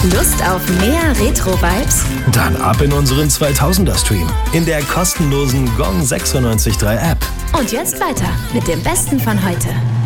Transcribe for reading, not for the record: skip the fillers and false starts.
Lust auf mehr Retro-Vibes? Dann ab in unseren 2000er-Stream in der kostenlosen Gong 96.3 App. Und jetzt weiter mit dem Besten von heute.